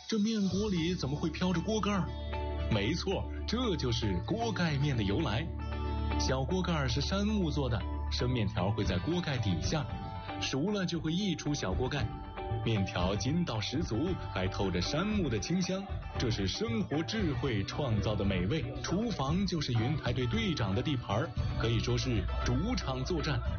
这面锅里怎么会飘着锅盖？没错，这就是锅盖面的由来。小锅盖是杉木做的，生面条会在锅盖底下，熟了就会溢出小锅盖。面条筋道十足，还透着杉木的清香，这是生活智慧创造的美味。厨房就是云台队队长的地盘，可以说是主场作战。